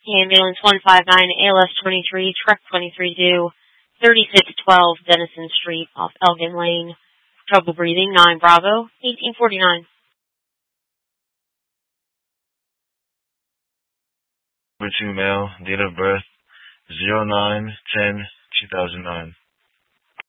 Ambulance 159, ALS 23, Truck 23 due 3612 Denison Street off Elgin Lane. Trouble breathing, 9 Bravo, 1849. Number 2 male, date of birth 09/10/2009.